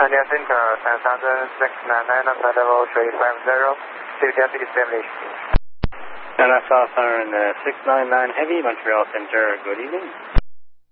India Center, San Southern 699 on level 350, activity at the examination. San Southern 699 Heavy, Montreal Center, good evening.